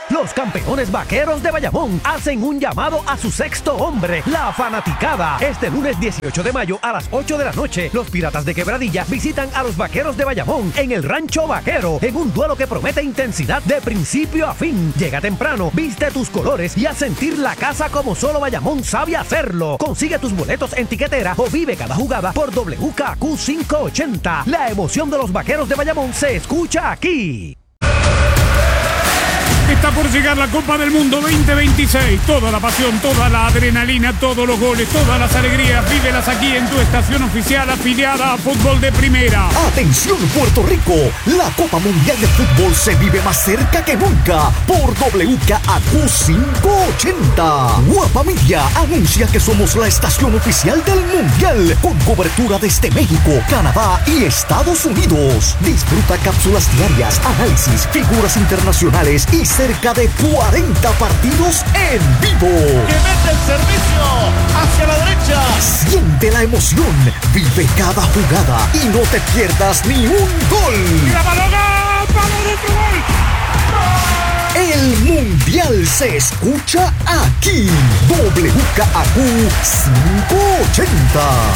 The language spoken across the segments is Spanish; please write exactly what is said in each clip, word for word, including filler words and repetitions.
Los campeones vaqueros de Bayamón hacen un llamado a su sexto hombre, la fanaticada. Este lunes dieciocho de mayo a las ocho de la noche, los Piratas de Quebradilla visitan a los vaqueros de Bayamón en el Rancho Vaquero, en un duelo que promete intensidad de principio a fin. Llega temprano, viste tus colores y haz sentir la casa como solo Bayamón sabe hacerlo. Consigue tus boletos en tiquetera o vive cada jugada por W K Q quinientos ochenta. La emoción de los vaqueros de Bayamón se escucha aquí. Está por llegar la Copa del Mundo veinte veintiséis. Toda la pasión, toda la adrenalina, todos los goles, todas las alegrías, vívelas aquí en tu estación oficial afiliada a Fútbol de Primera. Atención Puerto Rico, la Copa Mundial de Fútbol se vive más cerca que nunca por W K Q quinientos ochenta. Guapa Media anuncia que somos la estación oficial del Mundial, con cobertura desde México, Canadá y Estados Unidos. Disfruta cápsulas diarias, análisis, figuras internacionales y cerca de cuarenta partidos en vivo. ¡Que mete el servicio hacia la derecha! Siente la emoción, vive cada jugada y no te pierdas ni un gol. ¡La balona! ¡Palo dentro, gol! El Mundial se escucha aquí. W K Q quinientos ochenta.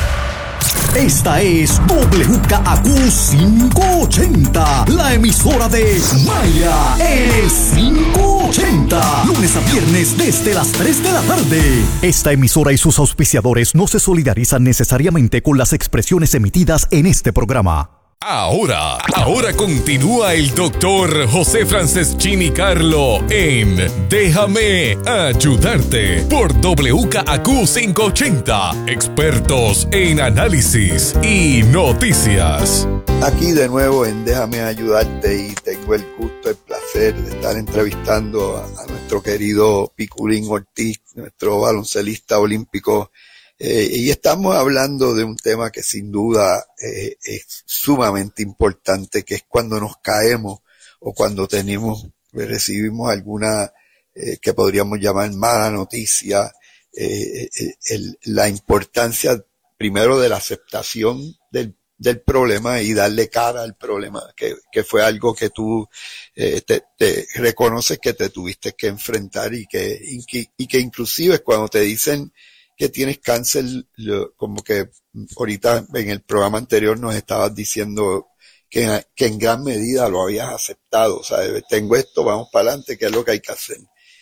Esta es W K Q quinientos ochenta, la emisora de Maya, el quinientos ochenta, lunes a viernes desde las tres de la tarde. Esta emisora y sus auspiciadores no se solidarizan necesariamente con las expresiones emitidas en este programa. Ahora, ahora continúa el doctor José Franceschini Carlo en Déjame Ayudarte por W K Q quinientos ochenta, expertos en análisis y noticias. Aquí de nuevo en Déjame Ayudarte y tengo el gusto, el placer de estar entrevistando a, a nuestro querido Piculín Ortiz, nuestro baloncelista olímpico. Eh, y estamos hablando de un tema que sin duda eh, es sumamente importante, que es cuando nos caemos o cuando tenemos, recibimos alguna eh, que podríamos llamar mala noticia, eh, eh, el, la importancia primero de la aceptación del, del problema y darle cara al problema, que, que fue algo que tú eh, te, te reconoces que te tuviste que enfrentar y que, y que, y que inclusive cuando te dicen que tienes cáncer, como que ahorita en el programa anterior nos estabas diciendo que, que en gran medida lo habías aceptado, o sea, tengo esto, vamos para adelante, ¿qué es lo que hay que hacer?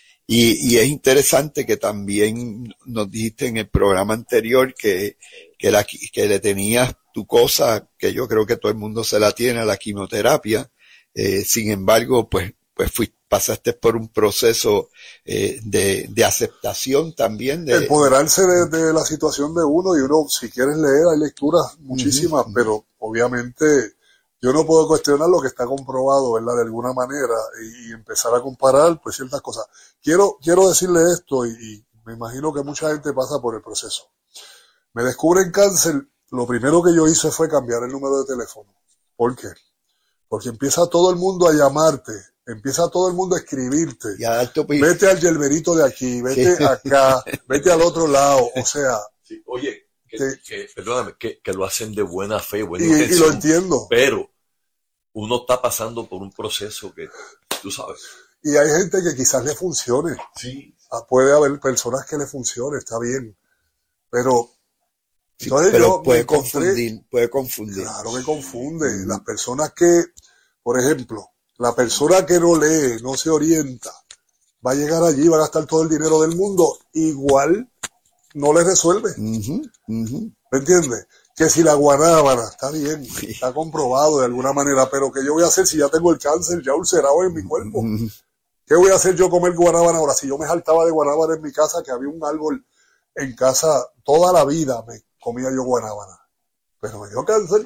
Y, y es interesante que también nos dijiste en el programa anterior que, que, la, que le tenías tu cosa, que yo creo que todo el mundo se la tiene, a la quimioterapia, eh, sin embargo, pues, pues fuiste, pasaste por un proceso eh, de, de aceptación también. De empoderarse de, de la situación de uno, y uno, si quieres leer, hay lecturas muchísimas, uh-huh. pero obviamente yo no puedo cuestionar lo que está comprobado, ¿verdad? De alguna manera, y, y empezar a comparar pues ciertas cosas. Quiero, quiero decirle esto, y, y me imagino que mucha gente pasa por el proceso. Me descubren cáncer, lo primero que yo hice fue cambiar el número de teléfono. ¿Por qué? Porque empieza todo el mundo a llamarte, empieza todo el mundo a escribirte. Y a darte vete al yerberito de aquí, vete sí. acá, vete al otro lado, o sea. Sí, oye, que, que, que, perdóname, que, que lo hacen de buena fe, buena y, intención. Y lo entiendo. Pero uno está pasando por un proceso que, tú sabes. Y hay gente que quizás le funcione. Sí. Puede haber personas que le funcione, está bien. Pero, sí, pero yo puede confundir, puede confundir. Claro que confunde. Mm. Las personas que, por ejemplo, la persona que no lee, no se orienta, va a llegar allí, va a gastar todo el dinero del mundo, igual no le resuelve. Uh-huh, uh-huh. ¿Me entiendes? Que si la guanábana, está bien, sí. está comprobado de alguna manera, pero ¿qué yo voy a hacer si ya tengo el cáncer ya ulcerado en mi cuerpo? Uh-huh. ¿Qué voy a hacer yo comer guanábana ahora? Si yo me saltaba de guanábana en mi casa, que había un árbol en casa, toda la vida me comía yo guanábana, pero me dio cáncer.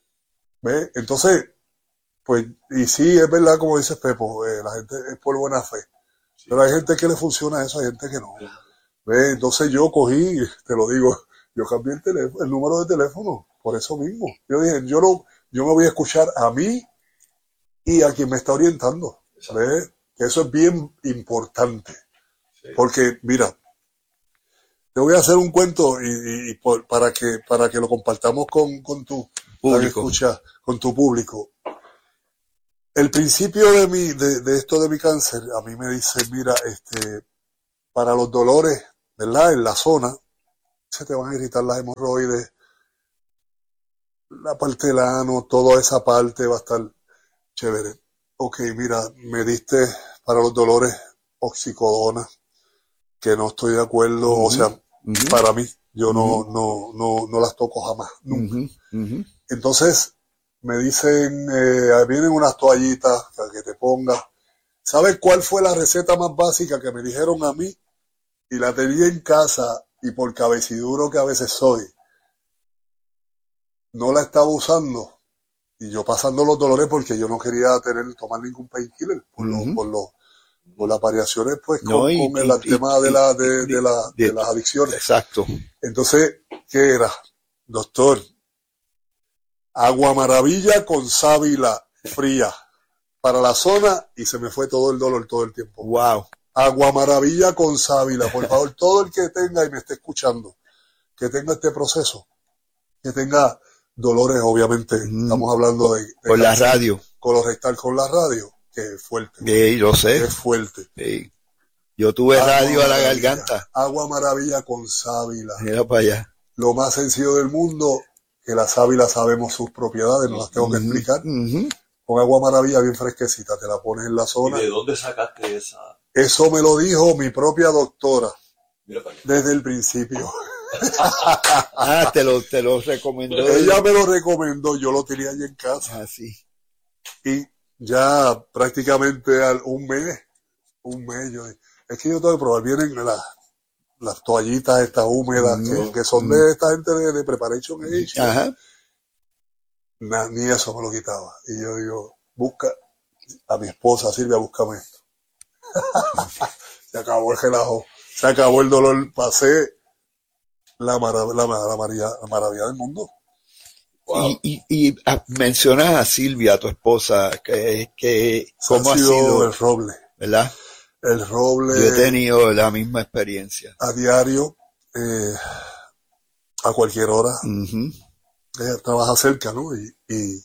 ¿Ves? Entonces, pues, y sí, es verdad, como dices Pepo, eh, la gente es por buena fe. Sí. Pero hay gente que le funciona eso, hay gente que no. ¿Ves? Entonces yo cogí, te lo digo, yo cambié el teléfono, el número de teléfono, por eso mismo. Yo dije, yo no, yo me voy a escuchar a mí y a quien me está orientando. ¿Ves? Que eso es bien importante. Sí. Porque, mira, te voy a hacer un cuento y, y, y por, para que, para que lo compartamos con, con tu público, escucha, con tu público. El principio de mi, de, de esto de mi cáncer, a mí me dice, mira, este, para los dolores, ¿verdad? En la zona, se te van a irritar las hemorroides, la parte del ano, toda esa parte va a estar chévere. Ok, mira, me diste para los dolores oxicodona, que no estoy de acuerdo, uh-huh. o sea, uh-huh. para mí, yo uh-huh. no, no, no, no las toco jamás, nunca. Uh-huh. Uh-huh. Entonces, me dicen, eh, vienen unas toallitas para que te pongas. ¿Sabes cuál fue la receta más básica que me dijeron a mí? Y la tenía en casa, y por cabeciduro que a veces soy, no la estaba usando. Y yo pasando los dolores porque yo no quería tener, tomar ningún painkiller por, uh-huh. los, por, los, por las variaciones, pues, con, no, y, con el y, tema y, de, la, de, de, la, de, de las adicciones. Exacto. Entonces, ¿qué era? Doctor, agua maravilla con sábila fría para la zona, y se me fue todo el dolor todo el tiempo. Wow. Agua maravilla con sábila, por favor, todo el que tenga y me esté escuchando, que tenga este proceso, que tenga dolores, obviamente, mm. estamos hablando de... de con la radio. Colorectal con la radio, que es fuerte. Sí, lo sé. Que es fuerte. Sí. Yo tuve agua radio a la garganta. Agua maravilla con sábila. Mira para allá. Lo más sencillo del mundo, que la sábila sabemos sus propiedades, no las tengo que explicar. Uh-huh. Con agua maravilla bien fresquecita, te la pones en la zona. ¿Y de dónde sacaste esa? Eso me lo dijo mi propia doctora. Mira para allá. Desde el principio. Ah, te lo, te lo recomendó. Ella me lo recomendó, yo lo tenía allí en casa. Ah, sí. Y ya prácticamente al un mes, un mes, yo, es que yo tengo que probar, vienen las, las toallitas estas húmedas, mm, que, que son mm. de esta gente de, de Preparation Age. Ajá. Na, ni eso me lo quitaba. Y yo digo, busca a mi esposa, Silvia, búscame esto. Se acabó el relajo, se acabó el dolor, pasé La, marav la, la, maravilla, la maravilla del mundo. Wow. Y, y, y mencionas a Silvia, tu esposa, que, que cómo ha sido, ha sido el roble, ¿verdad? El roble. Yo he tenido la misma experiencia. A diario, eh, a cualquier hora. Uh-huh. Ella trabaja cerca, ¿no? Y, y,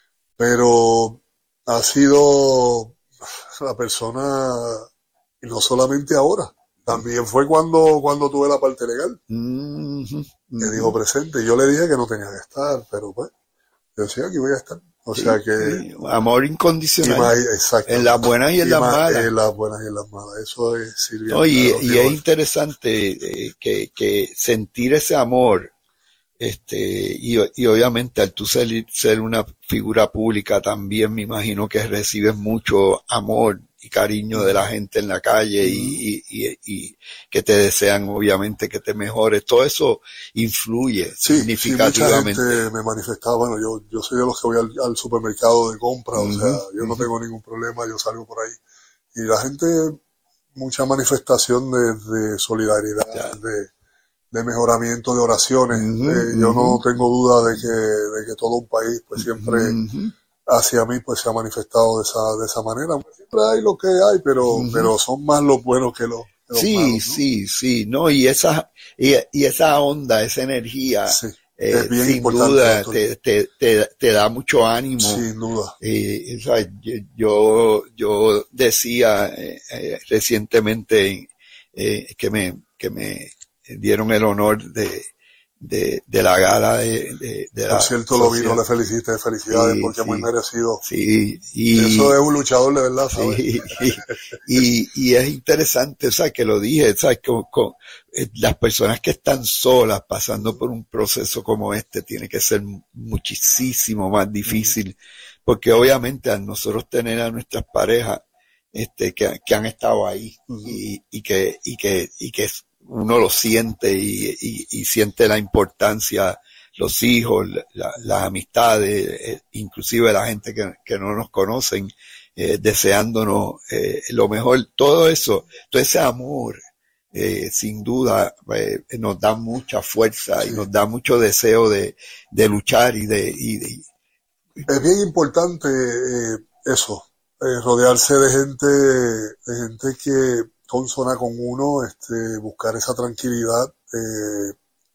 pero ha sido la persona, y no solamente ahora. También fue cuando, cuando tuve la parte legal. Mm-hmm. Que dijo presente. Yo le dije que no tenía que estar, pero pues, yo decía que iba a estar. O sí, sea que... Sí. Amor incondicional. Más, exacto. En las buenas y en y las más, malas. En las buenas y en las malas. Eso es Silvia. No, y, y es interesante eh, que, que sentir ese amor, este, y, y obviamente al tú ser, ser una figura pública también me imagino que recibes mucho amor y cariño de la gente en la calle y, y, y, y que te desean obviamente que te mejores. Todo eso influye sí, significativamente. Sí, mucha gente me manifestaba, bueno, yo, yo soy de los que voy al, al supermercado de compra, uh-huh, o sea, yo uh-huh. no tengo ningún problema, yo salgo por ahí. Y la gente, mucha manifestación de, de solidaridad, yeah. de, de mejoramiento de oraciones. Uh-huh, eh, uh-huh. Yo no tengo duda de que, de que todo un país pues siempre... Uh-huh. hacia mí pues se ha manifestado de esa de esa manera. Siempre hay lo que hay, pero uh-huh. pero son más los buenos que los, que los sí, malos, ¿no? Sí, sí, no, y esa y, y esa onda, esa energía, sí, eh, es bien sin duda te, te, te, te da mucho ánimo. Sin duda. Eh, o sea, yo yo decía eh, eh, recientemente eh, que me que me dieron el honor de De, de la gala de, de, de Por la cierto, lo vi, no le felicité, felicidades, sí, porque es sí, muy merecido. Sí, y eso es un luchador de verdad, ¿sabes? Sí, y, y, y es interesante, o sea, que lo dije, ¿sabes? Con, con, eh, las personas que están solas pasando por un proceso como este tiene que ser muchísimo más difícil, uh-huh. porque obviamente al nosotros tener a nuestras parejas, este, que, que han estado ahí, uh-huh. y, y que, y que, y que uno lo siente y, y, y siente la importancia, los hijos, la, las amistades, eh, inclusive la gente que, que no nos conocen, eh, deseándonos eh, lo mejor, todo eso, todo ese amor, eh, sin duda eh, nos da mucha fuerza, sí. y nos da mucho deseo de, de luchar y de, y de... Es bien importante eh, eso, eh, rodearse de gente, de gente que consona con uno, este, buscar esa tranquilidad, eh,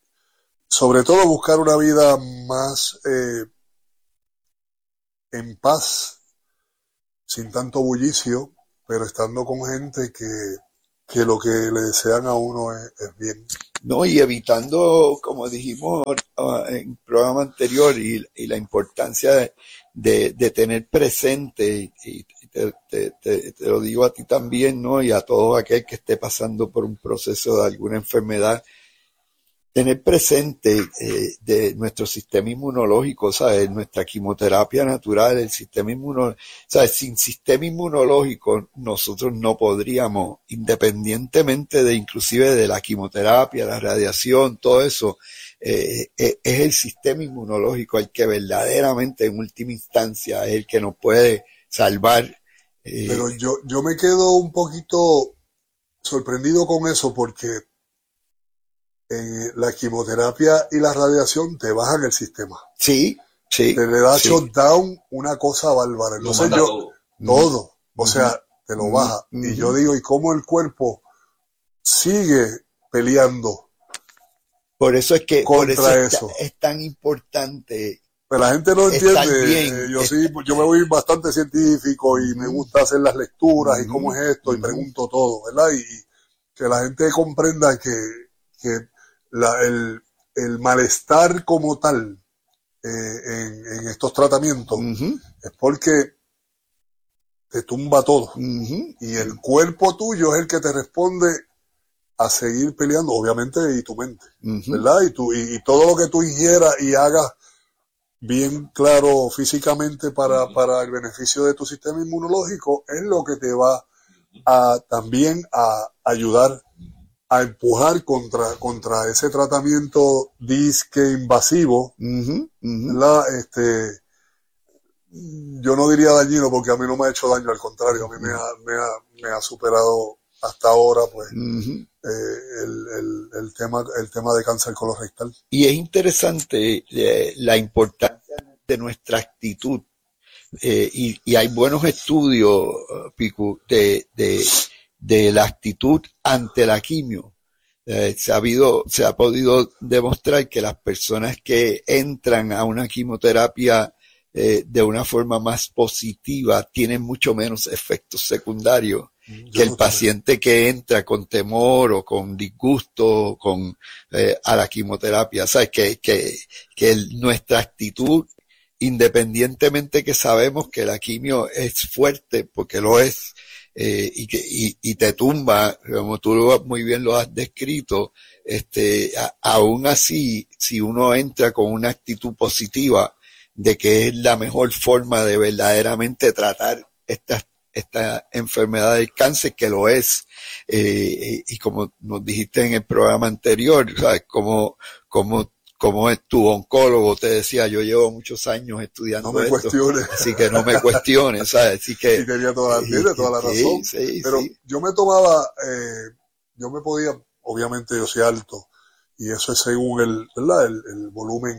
sobre todo buscar una vida más eh, en paz, sin tanto bullicio, pero estando con gente que, que lo que le desean a uno es, es bien. No, y evitando, como dijimos uh, en el programa anterior, y, y la importancia de, de, de tener presente, y te, te, te, te lo digo a ti también, ¿no? Y a todo aquel que esté pasando por un proceso de alguna enfermedad, tener presente eh, de nuestro sistema inmunológico, ¿sabes? Nuestra quimioterapia natural, el sistema inmunológico, ¿sabes? Sin sistema inmunológico nosotros no podríamos, independientemente de inclusive de la quimioterapia, la radiación, todo eso, eh, eh, es el sistema inmunológico el que verdaderamente en última instancia es el que nos puede salvar. Eh. Pero yo, yo me quedo un poquito sorprendido con eso porque Eh, la quimioterapia y la radiación te bajan el sistema. Sí, sí. Te le da sí. shutdown, una cosa bárbara. Entonces yo, todo. todo. O uh-huh. sea, te lo baja. Uh-huh. Y yo digo, ¿y cómo el cuerpo sigue peleando? Por eso es que contra por eso eso. Es, es tan importante. Pero la gente no entiende. Bien, eh, yo es, sí, yo me voy bastante científico y uh-huh. me gusta hacer las lecturas uh-huh. y cómo es esto, uh-huh. y pregunto todo, ¿verdad? Y, y que la gente comprenda que, que La, el, el malestar como tal eh, en, en estos tratamientos uh-huh. es porque te tumba todo uh-huh. y el cuerpo tuyo es el que te responde a seguir peleando, obviamente, y tu mente, uh-huh. ¿verdad? Y, tu, y, y todo lo que tú ingieras y hagas bien claro físicamente para, uh-huh. para el beneficio de tu sistema inmunológico es lo que te va a también a ayudar a empujar contra, contra ese tratamiento disque invasivo, uh-huh, uh-huh. ¿verdad? Este, yo no diría dañino porque a mí no me ha hecho daño, al contrario, a mí uh-huh. me, ha, me, ha, me ha superado hasta ahora pues uh-huh. eh, el, el, el, tema, el tema de cáncer colorectal. Y es interesante eh, la importancia de nuestra actitud eh, y, y hay buenos estudios, Picu, de, de de la actitud ante la quimio. Eh, se ha habido, se ha podido demostrar que las personas que entran a una quimioterapia eh, de una forma más positiva tienen mucho menos efectos secundarios Yo que el no paciente que entra con temor o con disgusto con eh, a la quimioterapia. Sabes que que que el, nuestra actitud, independientemente que sabemos que la quimio es fuerte porque lo es, Eh, y que y, y te tumba, como tú lo, muy bien lo has descrito, este a, aún así, si uno entra con una actitud positiva de que es la mejor forma de verdaderamente tratar esta, esta enfermedad del cáncer, que lo es, eh, y, y como nos dijiste en el programa anterior, ¿sabes? Como, como como tu oncólogo te decía, yo llevo muchos años estudiando no me esto, cuestiones. así que no me cuestiones, ¿sabes? Así que y tenía toda la, tiene toda la razón. Sí, sí, pero sí. yo me tomaba, eh, yo me podía, obviamente yo soy alto, y eso es según el, ¿verdad? El, el volumen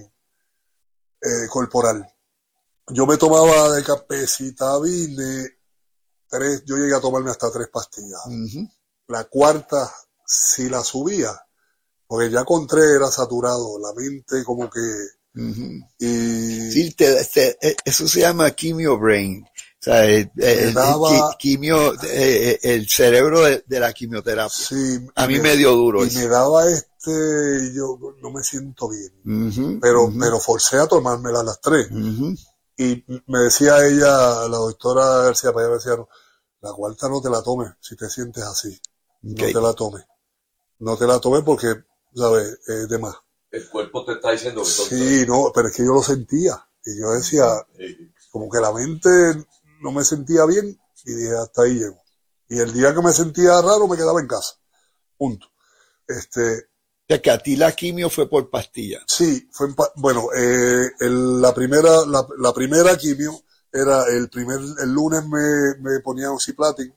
eh, corporal. Yo me tomaba de capecitabine tres, yo llegué a tomarme hasta tres pastillas. Uh-huh. La cuarta, si la subía, porque ya con tres era saturado, la mente como que... Uh-huh. y sí, te, te, eso se llama quimio brain. O sea, el, el, daba, el, quimio, eh, el cerebro de, de la quimioterapia. Sí, a mí me, me dio duro y eso. me daba este, yo no me siento bien, uh-huh, pero, uh-huh. pero forcé a tomármela a las tres. Uh-huh. Y me decía ella, la doctora García Payá, me decía, no, la cuarta no te la tomes si te sientes así. Okay. No te la tomes. No te la tomes porque... ¿sabes? Es de más. El cuerpo te está diciendo que sí, no, pero es que yo lo sentía. Y yo decía, sí. como que la mente no me sentía bien, y dije, hasta ahí llego. Y el día que me sentía raro, me quedaba en casa. Punto. Este. O sea, que a ti la quimio fue por pastilla. Sí, fue en pa- bueno, eh, el, la primera, la, la primera quimio era el primer, el lunes me, me ponía oxyplatin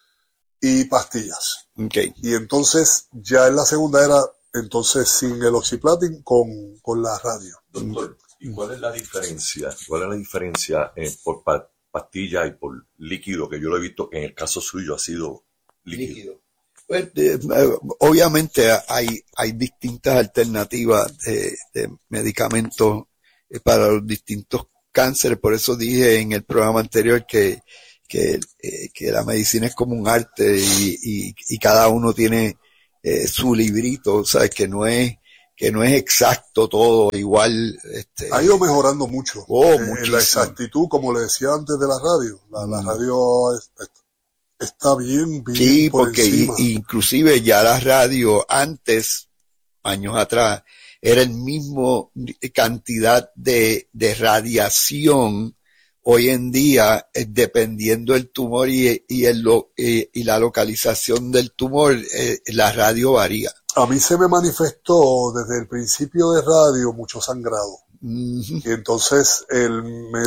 y pastillas. Okay. Y entonces, ya en la segunda era, entonces sin el oxyplatin con, con la radio. Doctor, ¿y cuál es la diferencia? ¿Cuál es la diferencia eh, por pa- pastilla y por líquido? Que yo lo he visto que en el caso suyo ha sido líquido. líquido. Pues, eh, obviamente hay, hay distintas alternativas de, de medicamentos para los distintos cánceres. Por eso dije en el programa anterior que, que, eh, que la medicina es como un arte y, y, y cada uno tiene eh, su librito, ¿sabes? Que no es, que no es exacto todo, igual. Este, ha ido mejorando mucho. Oh, eh, en la exactitud, como le decía antes de la radio. La, mm. la radio es, es, está bien, bien sí, por porque encima. Y, inclusive ya la radio antes, años atrás, era el mismo cantidad de, de radiación. Hoy en día, eh, dependiendo del tumor y, y, el, eh, y la localización del tumor, eh, la radio varía. A mí se me manifestó desde el principio de radio mucho sangrado. Uh-huh. Y entonces el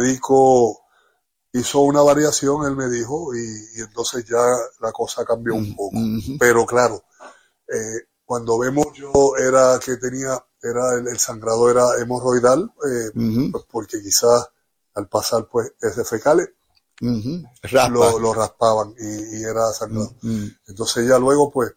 médico hizo una variación, él me dijo, y, y entonces ya la cosa cambió uh-huh. un poco. Uh-huh. Pero claro, eh, cuando vemos yo era que tenía, era el, el sangrado era hemorroidal, eh, uh-huh. pues porque quizás al pasar pues ese fecales uh-huh. lo, lo raspaban y, y era sangrado. Uh-huh. Entonces ya luego pues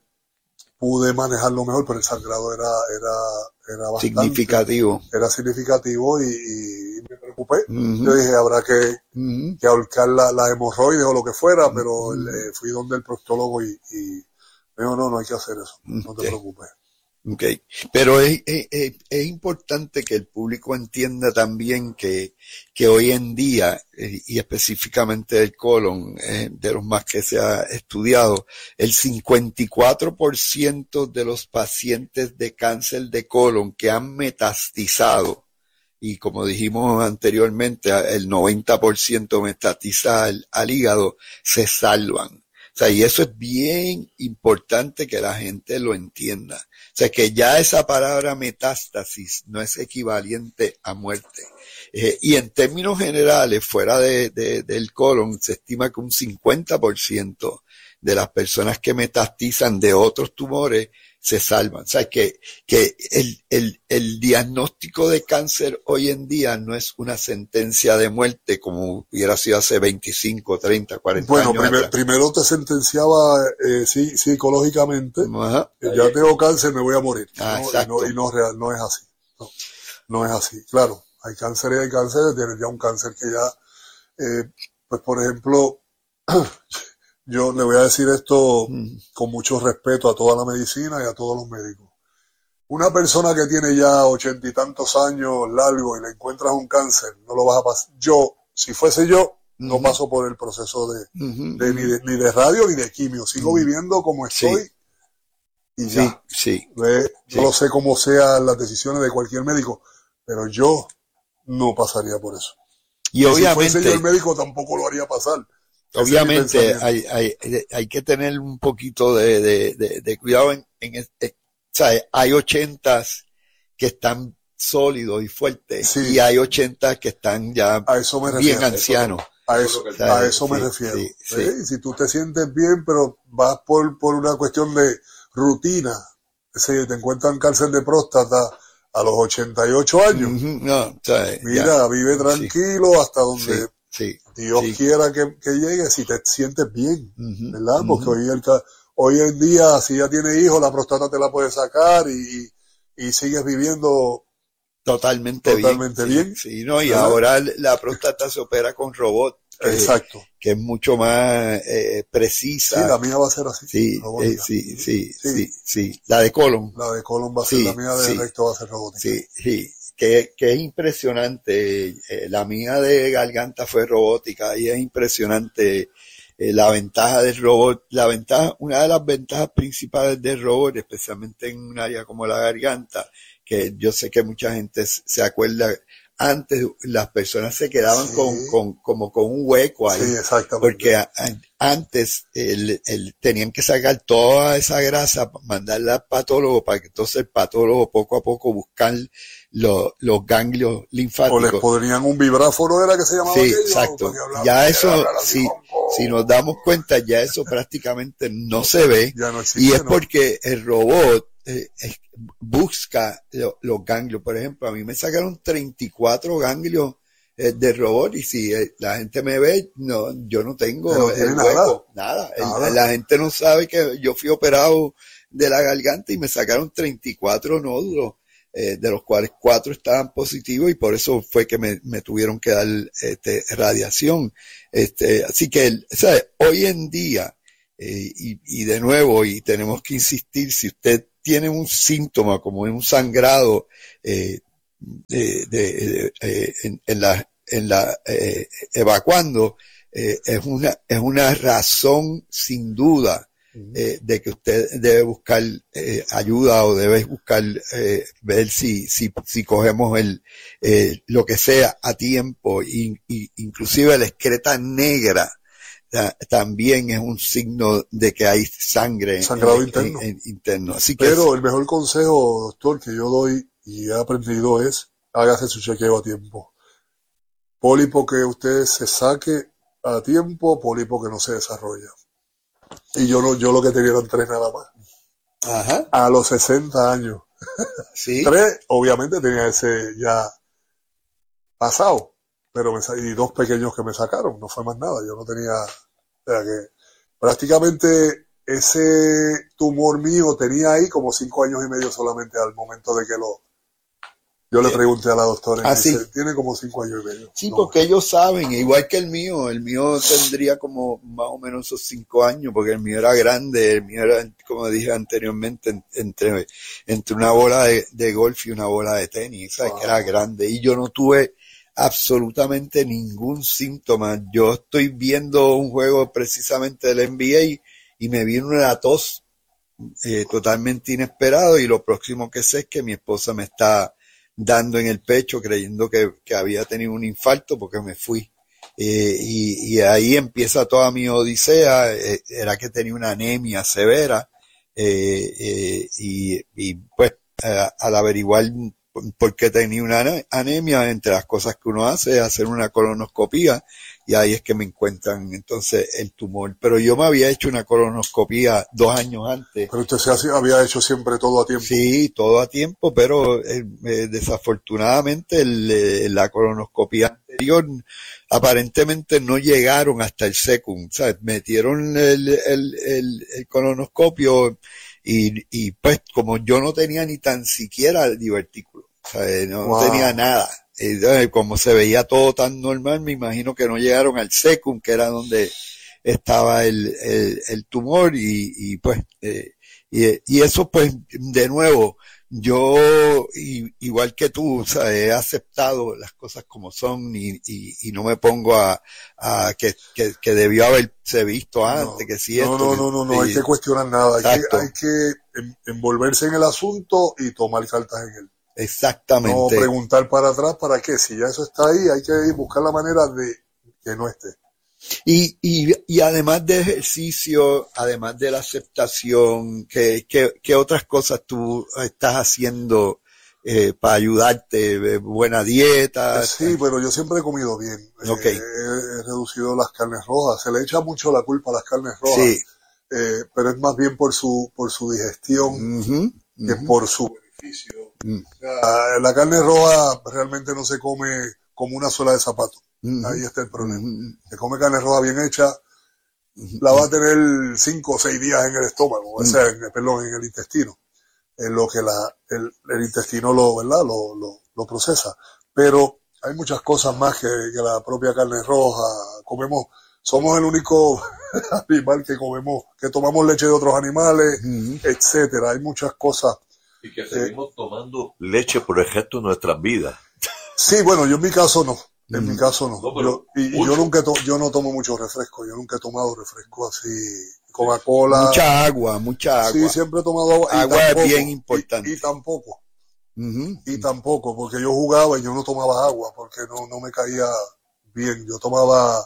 pude manejarlo mejor, pero el sangrado era, era, era bastante significativo. Era significativo y, y me preocupé. Uh-huh. Yo dije, habrá que, uh-huh. que ahorcar la, la hemorroides o lo que fuera, uh-huh. pero eh, fui donde el proctólogo y, y me dijo, no, no hay que hacer eso, no te okay. preocupes. Okay. Pero es, es, es importante que el público entienda también que, que hoy en día, y específicamente el colon, eh, de los más que se ha estudiado, el cincuenta y cuatro por ciento de los pacientes de cáncer de colon que han metastizado, y como dijimos anteriormente, el noventa por ciento metastizado al, al hígado, se salvan. O sea, y eso es bien importante que la gente lo entienda. O sea, que ya esa palabra metástasis no es equivalente a muerte. Eh, y en términos generales, fuera de, de, del colon, se estima que un cincuenta por ciento de las personas que metastizan de otros tumores se salvan. O sea, que, que el, el, el diagnóstico de cáncer hoy en día no es una sentencia de muerte como hubiera sido hace veinticinco, treinta, cuarenta bueno, años primer, atrás. Primero te sentenciaba eh, sí, psicológicamente, Ajá. ya tengo cáncer, me voy a morir. Ah, ¿no? exacto. Y, no, y no, real, no es así. No, no es así. Claro, hay cáncer y hay cáncer, tienes ya un cáncer que ya, eh, pues por ejemplo, yo le voy a decir esto mm. con mucho respeto a toda la medicina y a todos los médicos. Una persona que tiene ya ochenta y tantos años largos y le encuentras un cáncer, no lo vas a pasar. Yo, si fuese yo, mm. no paso por el proceso de, mm-hmm. de, ni, de ni de radio ni de quimio. Sigo mm. viviendo como estoy sí. y ya. Sí, sí. ¿Ve? Sí. No lo sé cómo sean las decisiones de cualquier médico, pero yo no pasaría por eso. Y, y obviamente, si fuese yo el médico tampoco lo haría pasar. Obviamente hay, hay, hay que tener un poquito de, de, de, de cuidado en, en, en, en o sea, hay ochentas que están sólidos y fuertes sí. y hay ochentas que están ya a eso me bien refiero, ancianos. A eso, o sea, a eso me sí, refiero. Sí, sí. ¿Eh? Si tú te sientes bien, pero vas por, por una cuestión de rutina, si te encuentran cáncer de próstata a los ochenta y ocho años, uh-huh. no, o sea, mira, ya. vive tranquilo sí. hasta donde... Sí. Sí, Dios sí. quiera que, que llegue si te sientes bien, uh-huh, ¿verdad? Porque uh-huh. hoy, el, hoy en día, si ya tienes hijos, la próstata te la puedes sacar y, y sigues viviendo totalmente, totalmente bien. bien. Sí, sí, no, y ¿verdad? Ahora la próstata se opera con robot. Que, exacto. Que es mucho más eh, precisa. Sí, la mía va a ser así. Sí, eh, sí, sí, sí, sí, sí. La de colon. La de colon va a ser sí, la mía, de sí. recto va a ser robótica. Sí, sí. Que, que es impresionante, eh, la mía de garganta fue robótica y es impresionante eh, la ventaja del robot, la ventaja, una de las ventajas principales del robot, especialmente en un área como la garganta, que yo sé que mucha gente se acuerda, antes las personas se quedaban sí. con, con, como con un hueco ahí, sí, exactamente. porque a, a, antes el, el, tenían que sacar toda esa grasa, mandarla al patólogo para que entonces el patólogo poco a poco buscar los, los ganglios linfáticos. O les ponían un vibráfono, era que se llamaba. Sí, aquello, exacto. Ya eso, si, si nos damos cuenta, ya eso prácticamente no se ve. Ya no existe, y es ¿no? porque el robot eh, eh, busca lo, los ganglios. Por ejemplo, a mí me sacaron treinta y cuatro ganglios eh, de robot y si eh, la gente me ve, no, yo no tengo no el nada. hueco, nada. nada. El, la gente no sabe que yo fui operado de la garganta y me sacaron treinta y cuatro nódulos eh, de los cuales cuatro estaban positivos y por eso fue que me, me tuvieron que dar este, radiación. Este, así que, ¿sabe? Hoy en día, eh, y, y de nuevo, y tenemos que insistir, si usted tiene un síntoma como un sangrado eh, de, de, de, eh, en, en la, en la eh, evacuando, eh, es una, es una razón sin duda Eh, de que usted debe buscar eh, ayuda o debe buscar eh, ver si, si, si cogemos el, eh, lo que sea a tiempo, y, y inclusive la excreta negra ta, también es un signo de que hay sangre sangrado en, interno. En, en, interno. Así que pero es, el mejor consejo, doctor, que yo doy y he aprendido es hágase su chequeo a tiempo. Pólipo que usted se saque a tiempo, pólipo que no se desarrolla. Y yo no, yo lo que tenía eran tres nada más. Ajá. A los sesenta años. Sí. Tres, obviamente tenía ese ya pasado. Pero me, y dos pequeños que me sacaron, no fue más nada. Yo no tenía, o sea que prácticamente ese tumor mío tenía ahí como cinco años y medio solamente al momento de que lo, yo le pregunté a la doctora, ah, y dice, sí. tiene como cinco años y medio. Sí, no, porque ellos saben, igual que el mío, el mío tendría como más o menos esos cinco años, porque el mío era grande, el mío era, como dije anteriormente, entre, entre una bola de, de golf y una bola de tenis, ¿sabes? Wow. Que era grande, y yo no tuve absolutamente ningún síntoma. Yo estoy viendo un juego precisamente del N B A y me vino una tos eh, totalmente inesperado, y lo próximo que sé es que mi esposa me está dando en el pecho creyendo que, que había tenido un infarto porque me fui. Eh, y, y ahí empieza toda mi odisea. Eh, era que tenía una anemia severa eh, eh, y, y pues eh, al averiguar por qué tenía una anemia, entre las cosas que uno hace es hacer una colonoscopía, y ahí es que me encuentran entonces el tumor. Pero yo me había hecho una colonoscopía dos años antes. Pero usted se había hecho siempre todo a tiempo. Sí, todo a tiempo, pero eh, eh, desafortunadamente el, eh, la colonoscopía anterior aparentemente no llegaron hasta el secund, ¿sabes? Metieron el, el, el, el colonoscopio y, y pues como yo no tenía ni tan siquiera el divertículo, ¿sabes? No wow. tenía nada. Eh, como se veía todo tan normal, me imagino que no llegaron al secund, que era donde estaba el, el, el tumor, y, y pues eh, y, y eso pues de nuevo yo y, igual que tú, ¿sabes? He aceptado las cosas como son, y, y, y no me pongo a, a que, que, que debió haberse visto antes, no, que si no, esto no, no, no, no, no hay que cuestionar nada, hay que, hay que envolverse en el asunto y tomar cartas en él. Exactamente. No preguntar para atrás, ¿para qué? Si ya eso está ahí, hay que buscar la manera de que no esté. Y, y, y además de ejercicio, además de la aceptación, ¿qué, qué, qué otras cosas tú estás haciendo eh, para ayudarte? ¿Buena dieta? Sí, pero yo siempre he comido bien. Okay. Eh, he reducido las carnes rojas. Se le echa mucho la culpa a las carnes rojas, sí. eh, pero es más bien por su, por su digestión uh-huh, que uh-huh. por su beneficio. Uh-huh. La, la carne roja realmente no se come como una suela de zapato. Uh-huh. Ahí está el problema. Uh-huh. Se come carne roja bien hecha, uh-huh. la va a tener cinco o seis días en el estómago, uh-huh. o sea, en, perdón, en el intestino, en lo que la, el, el intestino lo, ¿verdad? Lo, lo, lo procesa. Pero hay muchas cosas más que, que la propia carne roja. Comemos, somos el único animal que comemos, que tomamos leche de otros animales, uh-huh. etcétera. Hay muchas cosas. Y que seguimos eh, tomando leche por el resto de nuestras vidas. Sí, bueno, yo en mi caso no. En mm. mi caso no. no yo, y, y yo nunca to, yo no tomo mucho refresco. Yo nunca he tomado refresco así. Coca-Cola. Mucha agua, mucha agua. Sí, siempre he tomado agua. Agua y tampoco, es bien importante. Y, y tampoco. Uh-huh. Y tampoco, porque yo jugaba y yo no tomaba agua, porque no, no me caía bien. Yo tomaba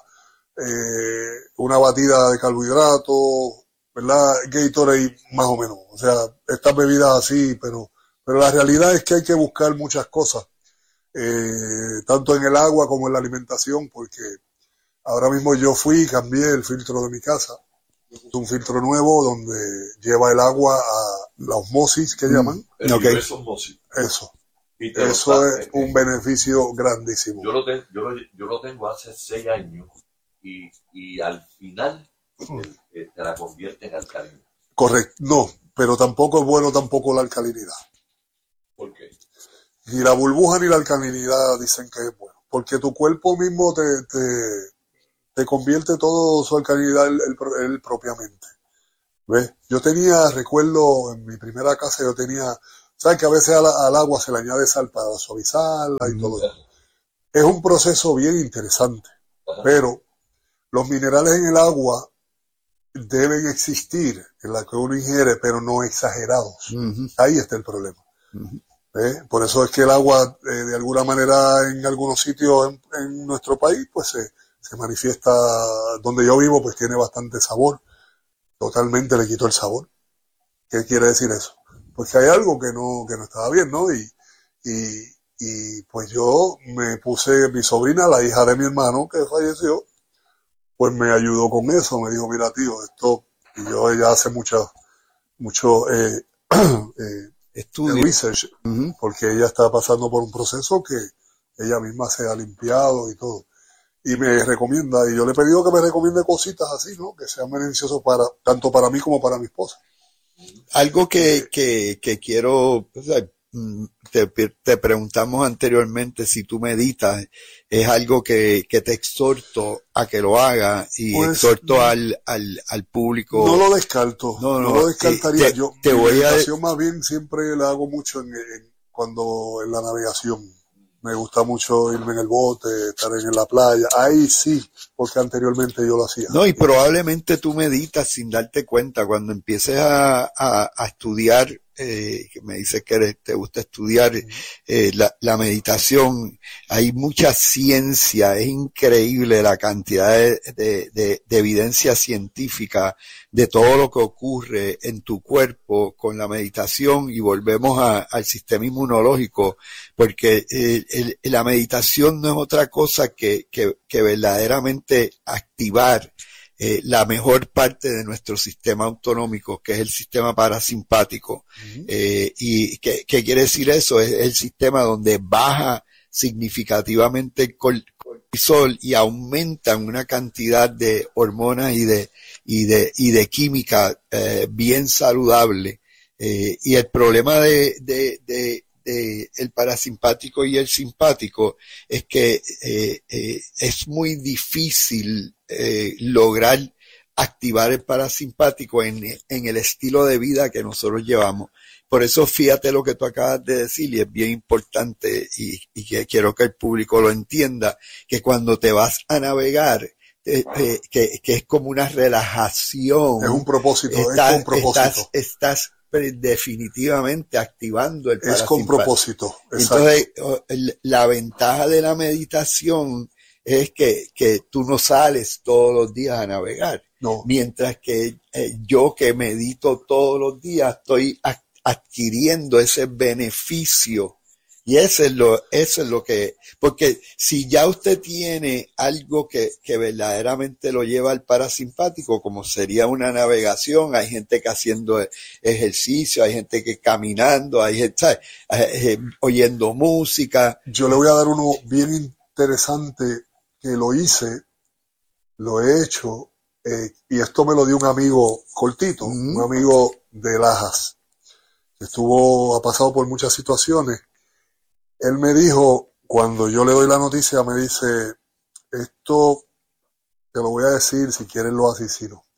eh, una batida de carbohidratos, ¿verdad? Gatorade, más o menos. O sea, estas bebidas así, pero, pero la realidad es que hay que buscar muchas cosas, eh, tanto en el agua como en la alimentación, porque ahora mismo yo fui y cambié el filtro de mi casa. Un filtro nuevo donde lleva el agua a la osmosis que llaman. El okay. osmosis. Eso. Y Eso es un beneficio grandísimo. Yo lo, tengo, yo, lo, yo lo tengo hace seis años y, y al final te, te la convierte en alcalina. Correcto. No, pero tampoco es bueno tampoco la alcalinidad. ¿Por qué? Ni la burbuja ni la alcalinidad dicen que es bueno, porque tu cuerpo mismo te, te, te convierte todo su alcalinidad él, él, él propiamente. ¿Ves? Yo tenía, recuerdo, en mi primera casa yo tenía, ¿sabes que a veces al, al agua se le añade sal para suavizarla y todo eso? Es un proceso bien interesante, pero los minerales en el agua deben existir en la que uno ingiere, pero no exagerados. Uh-huh. Ahí está el problema. Uh-huh. ¿Eh? Por eso es que el agua, eh, de alguna manera, en algunos sitios en, en nuestro país, pues se, se manifiesta, donde yo vivo, pues tiene bastante sabor. Totalmente le quitó el sabor. ¿Qué quiere decir eso? Pues que hay algo que no, que no estaba bien, ¿no? Y, y, y pues yo me puse, mi sobrina, la hija de mi hermano que falleció, pues me ayudó con eso. Me dijo, mira, tío, esto, y yo ella hace mucho, mucho, eh, eh, estudio, research, uh-huh. porque ella está pasando por un proceso que ella misma se ha limpiado y todo. Y me recomienda, y yo le he pedido que me recomiende cositas así, ¿no? Que sean beneficiosos para, tanto para mí como para mi esposa. Algo que, que, que quiero, o sea, te, te preguntamos anteriormente si tú meditas, es algo que, que te exhorto a que lo haga y pues, exhorto al, al, al público. No lo descarto, no, no, no lo descartaría. Te, yo, te mi voy meditación a... más bien siempre la hago mucho en, en, cuando en la navegación. Me gusta mucho irme en el bote, estar en la playa. Ahí sí, porque anteriormente yo lo hacía. No, y probablemente tú meditas sin darte cuenta. Cuando empieces a, a, a estudiar, eh, que me dices que eres, te gusta estudiar eh, la, la meditación, hay mucha ciencia. Es increíble la cantidad de, de, de, de evidencia científica de todo lo que ocurre en tu cuerpo con la meditación, y volvemos a, al sistema inmunológico, porque eh, el, la meditación no es otra cosa que, que, que verdaderamente activar eh, la mejor parte de nuestro sistema autonómico, que es el sistema parasimpático. Uh-huh. Eh, ¿Y qué, qué quiere decir eso? Es el sistema donde baja significativamente el cortisol y aumentan una cantidad de hormonas y de y de y de química eh, bien saludable. Eh, y el problema de, de, de, de el parasimpático y el simpático es que eh, eh, es muy difícil eh, lograr activar el parasimpático en, en el estilo de vida que nosotros llevamos. Por eso fíjate lo que tú acabas de decir, y es bien importante, y, y que quiero que el público lo entienda, que cuando te vas a navegar, eh, eh, que, que es como una relajación. Es un propósito, estás, es con propósito. Estás, estás definitivamente activando el parasimpático. Es con propósito, exacto. Entonces, la ventaja de la meditación es que, que tú no sales todos los días a navegar. No. Mientras que eh, yo que medito todos los días estoy adquiriendo ese beneficio. Y eso es lo, eso es lo que, porque si ya usted tiene algo que, que verdaderamente lo lleva al parasimpático, como sería una navegación, hay gente que haciendo ejercicio, hay gente que caminando, hay gente, ¿sabes? Eh, eh, oyendo música. Yo le voy a dar uno bien interesante que lo hice, lo he hecho, eh, y esto me lo dio un amigo cortito, mm. un amigo de Lajas, que estuvo, ha pasado por muchas situaciones. Él me dijo, cuando yo le doy la noticia, me dice, esto te lo voy a decir, si quieres lo haces, si no.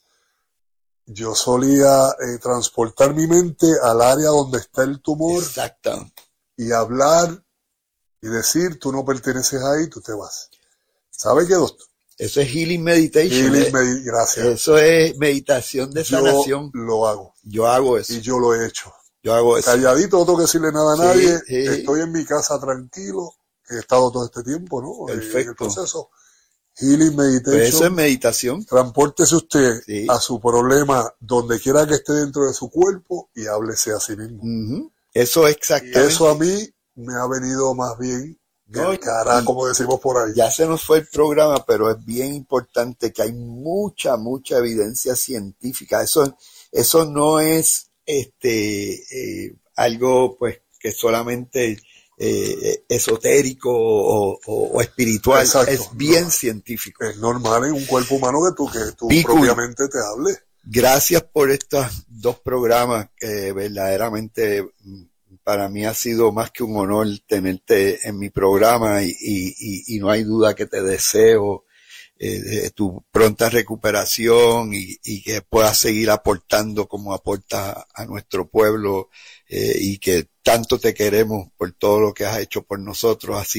Yo solía eh, transportar mi mente al área donde está el tumor. Exacto. Y hablar y decir, tú no perteneces ahí, tú te vas. ¿Sabe qué, doctor? Eso es healing meditation. Healing med- gracias. Eso es meditación de sanación. Yo lo hago. Yo hago eso. Y yo lo he hecho. Yo hago eso. Calladito, no tengo que decirle nada a sí, nadie. Sí. Estoy en mi casa tranquilo, que he estado todo este tiempo, ¿no? Perfecto. En el proceso. Healing meditation. Pues eso es meditación. Transpórtese usted sí. a su problema donde quiera que esté dentro de su cuerpo y háblese a sí mismo. Uh-huh. Eso exactamente. Y eso a mí me ha venido más bien no, el cara, como decimos por ahí. Ya se nos fue el programa, pero es bien importante que hay mucha, mucha evidencia científica. Eso, eso no es este eh, algo pues que solamente eh, esotérico o, o, o espiritual. Exacto. Es bien no, científico. Es normal en un cuerpo humano que tú, que tú propiamente te hables. Gracias por estos dos programas que verdaderamente para mí ha sido más que un honor tenerte en mi programa y, y, y no hay duda que te deseo eh, tu pronta recuperación y, y que puedas seguir aportando como aportas a nuestro pueblo eh, y que tanto te queremos por todo lo que has hecho por nosotros. Así